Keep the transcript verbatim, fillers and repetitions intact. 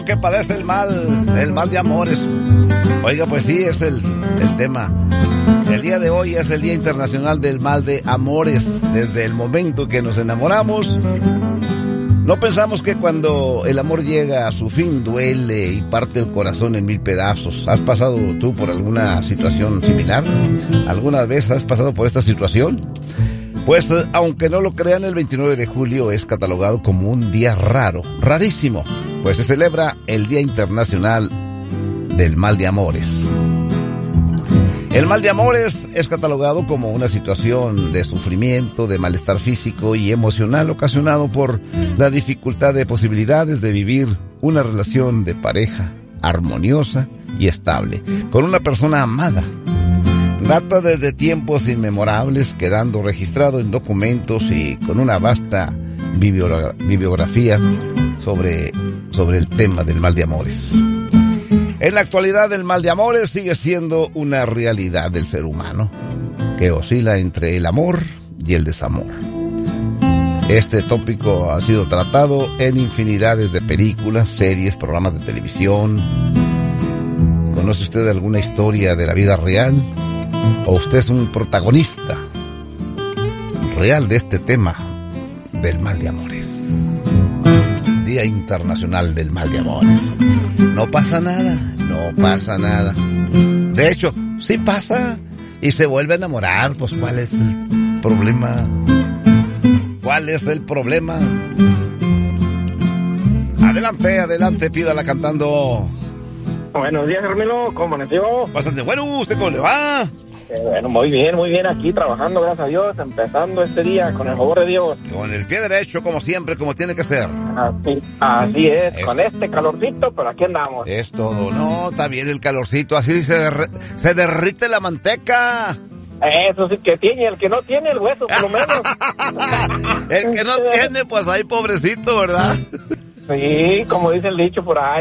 Que padece el mal, el mal de amores. Oiga, pues sí, es el, el tema. El día de hoy es el Día Internacional del Mal de Amores. Desde el momento que nos enamoramos, no pensamos que cuando el amor llega a su fin duele y parte el corazón en mil pedazos. ¿Has pasado tú por alguna situación similar? ¿Alguna vez has pasado por esta situación? Pues aunque no lo crean, el veintinueve de julio es catalogado como un día raro, rarísimo, pues se celebra el Día Internacional del Mal de Amores. El mal de amores es catalogado como una situación de sufrimiento, de malestar físico y emocional ocasionado por la dificultad de posibilidades de vivir una relación de pareja armoniosa y estable con una persona amada. Data desde tiempos inmemorables, quedando registrado en documentos y con una vasta bibliografía sobre, sobre el tema del mal de amores. En la actualidad, el mal de amores sigue siendo una realidad del ser humano, que oscila entre el amor y el desamor. Este tópico ha sido tratado en infinidades de películas, series, programas de televisión. ¿Conoce usted alguna historia de la vida real? ¿O usted es un protagonista real de este tema del mal de amores? Día Internacional del Mal de Amores. No pasa nada, no pasa nada. De hecho, sí pasa y se vuelve a enamorar. Pues ¿cuál es el problema? ¿Cuál es el problema? Adelante, adelante, pídala cantando. Buenos días, Carmelo, ¿cómo amaneció? Bastante bueno, ¿usted cómo le va? Eh, bueno, muy bien, muy bien, aquí trabajando, gracias a Dios, empezando este día con el favor de Dios. Con el pie derecho, como siempre, como tiene que ser. Así, así es, es, con este calorcito, pero aquí andamos. Es todo, no, está bien el calorcito, así se, derre, se derrite la manteca. Eso sí que tiene, el que no tiene el hueso, por lo menos. El que no tiene, pues ahí pobrecito, ¿verdad? Sí, como dice el dicho por ahí.